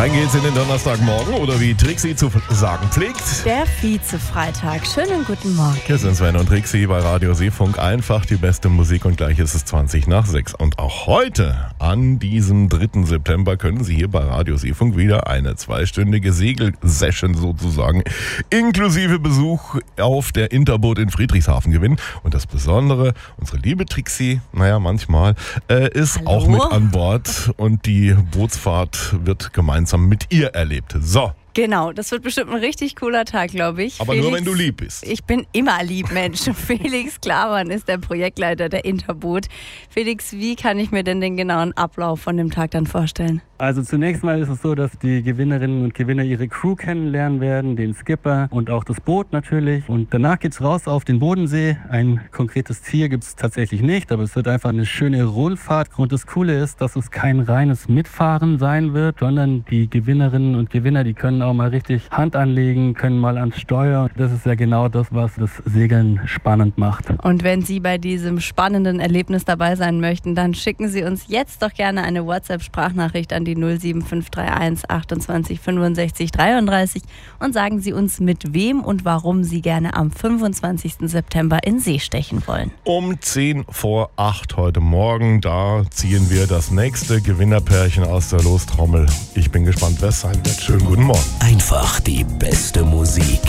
Rein geht's in den Donnerstagmorgen oder wie Trixi zu sagen pflegt. Der Vize-Freitag. Schönen guten Morgen. Hier sind Sven und Trixi bei Radio Seefunk. Einfach die beste Musik und gleich ist es 6:20. Und auch heute, an diesem 3. September, können Sie hier bei Radio Seefunk wieder eine 2-stündige Segelsession sozusagen inklusive Besuch auf der Interboot in Friedrichshafen gewinnen. Und das Besondere, unsere liebe Trixi, manchmal, ist Hallo? auch mit an Bord und die Bootsfahrt wird gemeinsam mit ihr erlebt. So. Genau, das wird bestimmt ein richtig cooler Tag, glaube ich. Aber nur, wenn du lieb bist. Ich bin immer lieb, Mensch. Felix Klamann ist der Projektleiter der Interboot. Felix, wie kann ich mir denn den genauen Ablauf von dem Tag dann vorstellen? Also zunächst mal ist es so, dass die Gewinnerinnen und Gewinner ihre Crew kennenlernen werden, den Skipper und auch das Boot natürlich. Und danach geht's raus auf den Bodensee. Ein konkretes Ziel gibt's tatsächlich nicht, aber es wird einfach eine schöne Rundfahrt. Und das Coole ist, dass es kein reines Mitfahren sein wird, sondern die Gewinnerinnen und Gewinner, die können auch mal richtig Hand anlegen, können mal ans Steuer. Das ist ja genau das, was das Segeln spannend macht. Und wenn Sie bei diesem spannenden Erlebnis dabei sein möchten, dann schicken Sie uns jetzt doch gerne eine WhatsApp-Sprachnachricht an die 07531 28 65 33 und sagen Sie uns, mit wem und warum Sie gerne am 25. September in See stechen wollen. Um 10 vor 8 heute Morgen, da ziehen wir das nächste Gewinnerpärchen aus der Lostrommel. Ich bin gespannt, wer es sein wird. Schönen guten Morgen. Einfach die beste Musik.